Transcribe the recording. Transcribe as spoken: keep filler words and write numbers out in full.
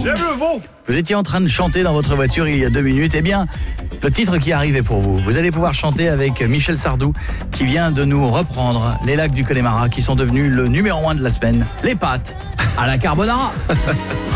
J'aime le veau. Vous étiez en train de chanter dans votre voiture il y a deux minutes. Eh bien, le titre qui arrive est pour vous. Vous allez pouvoir chanter avec Michel Sardou qui vient de nous reprendre les lacs du Connemara qui sont devenus le numéro un de la semaine. Les pâtes à la carbonara.